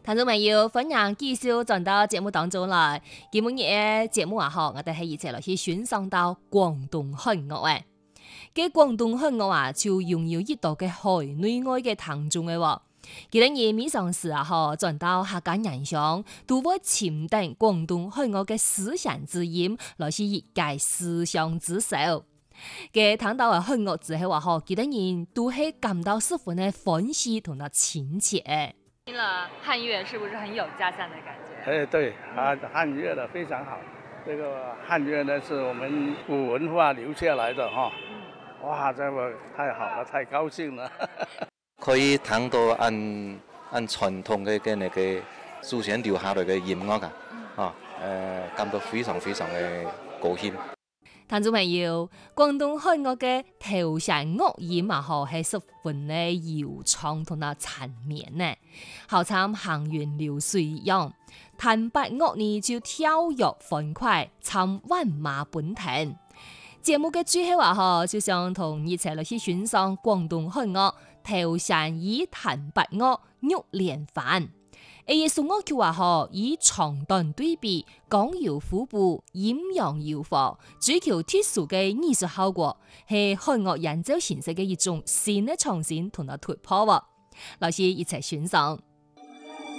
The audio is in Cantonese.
聽眾朋友，歡迎繼續轉到節目當中來。今日嘅節目我哋係一齊來去欣賞到廣東漢樂嘅。嘅廣東漢樂就擁有一道嘅海內外嘅聽眾嘅喎。佢哋每上時轉到客家人鄉，都會潛定廣東漢樂嘅思想之音，來是一介思想之首。嘅聽到漢樂之後佢哋人都係感到十分嘅歡喜同埋親切。 聽了漢樂是不是很有家鄉的感覺？ 對，漢樂的非常好。這個漢樂呢，是我們古文化留下來的哈。哇，這個太好了，太高興了。 可以聽到按傳統嘅那個祖先留下來嘅音樂感到非常非常嘅高興。 聽眾朋友，廣東漢樂嘅頭聲樂音係十分嘅悠長同埋纏綿呢，好似行雲流水一樣。彈拔樂呢就跳躍歡快，像萬馬奔騰。節目嘅最後就想同一齊嚟去欣賞廣東漢樂頭聲與彈拔樂玉連環。藝術樂曲以長短對比，剛柔互補，陰陽柔和，追求特殊嘅藝術效果，係漢樂演奏形式嘅一種新嘅創新同埋突破。老師一齊欣賞。